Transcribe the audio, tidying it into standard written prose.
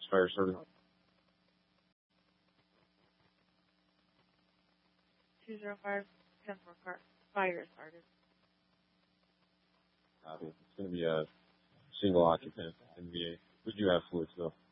fire started. 205, 10-4 fire started. Copy. It's going to be a single occupant NVA. We do have fluids though.